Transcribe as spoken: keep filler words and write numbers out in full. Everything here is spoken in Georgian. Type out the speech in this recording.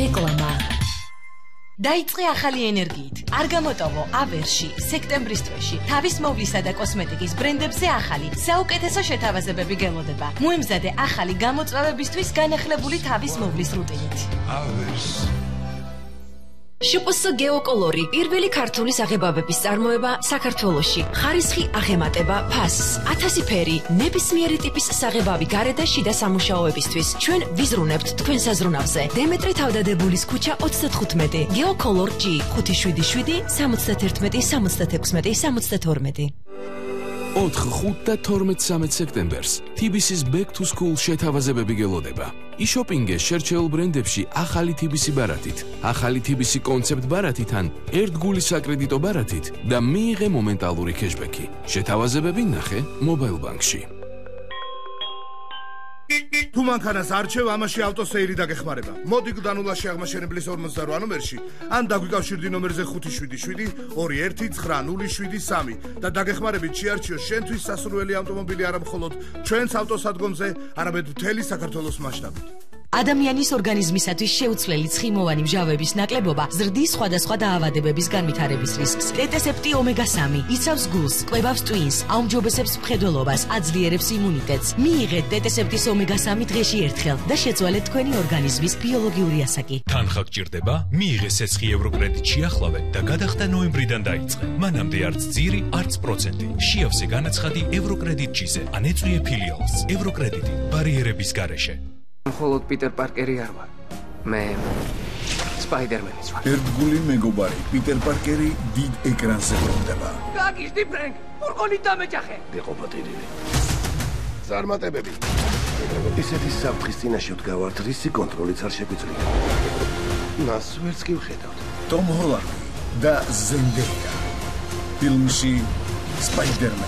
რეკლამა. დაიწყე ახალი ენერგიით. არ გამოტოვო ავერში, სექტემბრის თვეში, თავის მოვლისა და კოსმეტიკის ბრენდებზე ახალი, საუკეთესო შეთავაზებები გელოდება. მოემზადე ახალი გამოწვევებისთვის განახლებული თავის მოვლის რუტინით. ავერს. შპს გეოკოლორი, პირველი ქართული საღებავების წარმოება საქართველოში. ხარისხი აღემატება ფასს, ათასი ფერი, ნებისმიერი ტიპის საღებავი გარე და შიდა სამუშაოებისთვის. ჩვენ ვიზრუნებთ თქვენ საზრუნავზე. დემეტრე თავდადებულის ქუჩა ოცდათხუთმეტი, გეოკოლორ ჯი ხუთი შვიდი შვიდი სამოცდაათერთმეტი სამოცდაათექვსმეტი სამოცდათორმეტი. ოთხ, ხუთ და თორმეტ სამეც სექტემბერს თი ბი სის Back to School შეთავაზებები გელოდება. იშოპინგე შერჩეულ ბრენდებში ახალი თი ბი სი ბარათით, ახალი თი ბი სი კონცეპტ ბარათით ან ერთგული საკრედიტო ბარათით და მიიღე მომენტალური cashback-ი. შეთავაზებები ნახე მობაილ ბანკში. თუ მანქანას არჩევ, ამაში ავტოსეირი დაგეხმარება. მოდი გდანულაში აღმაშენებლის ორმოცდარვა ნომერში, ან დაგვიკავშირდი ნომერზე ხუთი შვიდი შვიდი ორი ერთი ცხრა ნული შვიდი სამი და დაგეხმარებით შეარჩიო შენთვის სასურველი ავტომობილი არა მხოლოდ ჩვენს ავტოსადგომზე, არამედ მთელი საქართველოს მასშტაბით. ადამიანის ორგანიზმისათვის შეუცვლელი ცხიმოვანი მჟავების ნაკლებობა ზრდის სხვადასხვა დაავადებების განვითარების რისკს. ტეტესეპტი ომეგა სამი იცავს გულს, კვებავს ტვინს, აუმჯობესებს მხედველობას, აძლიერებს იმუნიტეტს. მიიღეთ ტეტესეპტის ომეგა სამი დღეში ერთხელ და შეცვალეთ თქვენი ორგანიზმის ბიოლოგიური ასაკი. თანხა გჭირდება? მიიღე სესხი ევროკრედიტ შეახლავე და გადახდა ნოემბრიდან დაიწყე. მანამდე არც ძირი, არც პროცენტი. შეავსე განაცხადი ევროკრედიტ ჯიზე. ან ეწვიე ფილიალს. ევროკრედიტი ბარიერების გარეშე. მხოლოდ პიტერ პარკერი არ ვარ. მე სპაიდერმენიც ვარ. ერთგული მეგობარი პიტერ პარკერი დიდ ეკრანზე ბრუნდება. გაგიჟდი ფრენკ, ფურგონით დამეჯახე. გეყოფატირილი. ზარმატებები. ისეთი საფრთხის წინაშე ვდგავართ, რისი კონტროლიც არ შეგვიძლია. მას ვერც კი ვხედავთ. ტომ ჰოლანდი და ზენდეია. ფილმში სპაიდერმენი.